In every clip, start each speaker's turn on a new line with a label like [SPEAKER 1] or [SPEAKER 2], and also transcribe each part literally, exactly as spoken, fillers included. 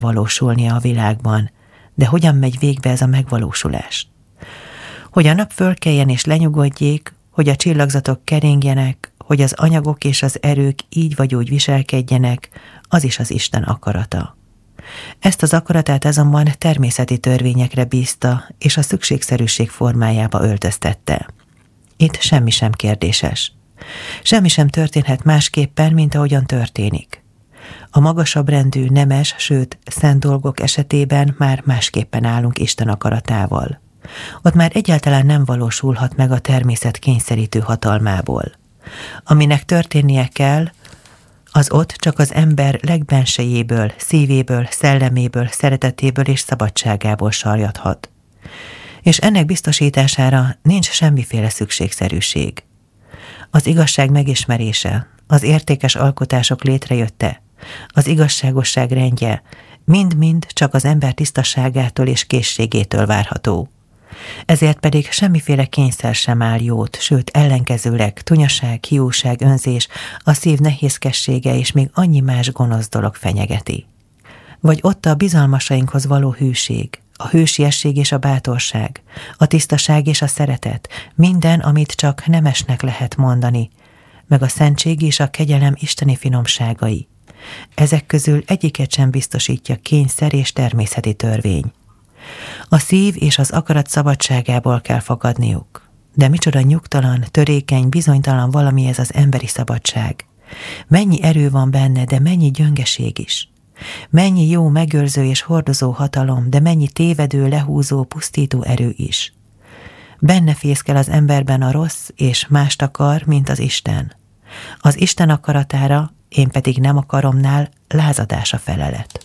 [SPEAKER 1] valósulnia a világban, de hogyan megy végbe ez a megvalósulás? Hogy a nap fölkeljen és lenyugodjék, hogy a csillagzatok keringjenek, hogy az anyagok és az erők így vagy úgy viselkedjenek, az is az Isten akarata. Ezt az akaratát azonban természeti törvényekre bízta, és a szükségszerűség formájába öltöztette. Itt semmi sem kérdéses. Semmi sem történhet másképpen, mint ahogyan történik. A magasabb rendű, nemes, sőt, szent dolgok esetében már másképpen állunk Isten akaratával. Ott már egyáltalán nem valósulhat meg a természet kényszerítő hatalmából. Aminek történnie kell, az ott csak az ember legbensejéből, szívéből, szelleméből, szeretetéből és szabadságából sarjadhat. És ennek biztosítására nincs semmiféle szükségszerűség. Az igazság megismerése, az értékes alkotások létrejötte, az igazságosság rendje mind-mind csak az ember tisztaságától és készségétől várható. Ezért pedig semmiféle kényszer sem áll jót, sőt ellenkezőleg tunyaság, hiúság, önzés, a szív nehézkessége és még annyi más gonosz dolog fenyegeti. Vagy ott a bizalmasainkhoz való hűség, a hősiesség és a bátorság, a tisztaság és a szeretet, minden, amit csak nemesnek lehet mondani, meg a szentség és a kegyelem isteni finomságai. Ezek közül egyiket sem biztosítja kényszer és természeti törvény. A szív és az akarat szabadságából kell fakadniuk. De micsoda nyugtalan, törékeny, bizonytalan valami ez az emberi szabadság. Mennyi erő van benne, de mennyi gyöngeség is. Mennyi jó megőrző és hordozó hatalom, de mennyi tévedő, lehúzó, pusztító erő is. Benne fészkel az emberben a rossz, és mást akar, mint az Isten. Az Isten akaratára, én pedig nem akaromnál lázadás a felelet.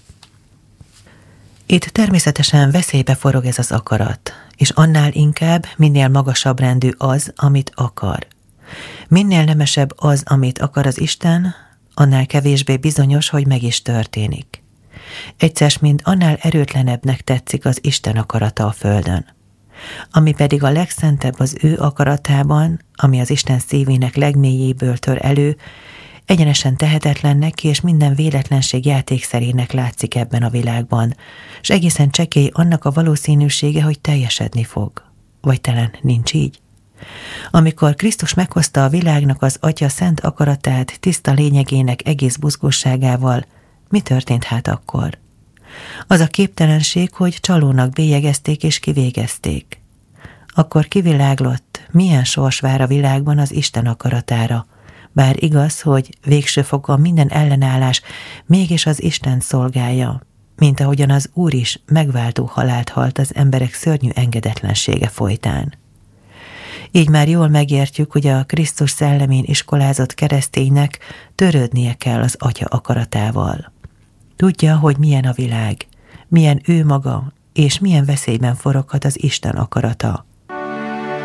[SPEAKER 1] Itt természetesen veszélybe forog ez az akarat, és annál inkább, minél magasabb rendű az, amit akar. Minél nemesebb az, amit akar az Isten, annál kevésbé bizonyos, hogy meg is történik. Egyszer mind annál erőtlenebbnek tetszik az Isten akarata a földön. Ami pedig a legszentebb az ő akaratában, ami az Isten szívének legmélyéből tör elő, egyenesen tehetetlennek és minden véletlenség játékszerének látszik ebben a világban, s egészen csekély annak a valószínűsége, hogy teljesedni fog. Vagy talán nincs így? Amikor Krisztus meghozta a világnak az Atya szent akaratát tiszta lényegének egész buzgóságával, mi történt hát akkor? Az a képtelenség, hogy csalónak bélyegezték és kivégezték. Akkor kiviláglott, milyen sors vár a világban az Isten akaratára, bár igaz, hogy végső fokon minden ellenállás mégis az Istent szolgálja, mint ahogyan az Úr is megváltó halált halt az emberek szörnyű engedetlensége folytán. Így már jól megértjük, hogy a Krisztus szellemén iskolázott kereszténynek törődnie kell az Atya akaratával. Tudja, hogy milyen a világ, milyen ő maga, és milyen veszélyben foroghat az Isten akarata.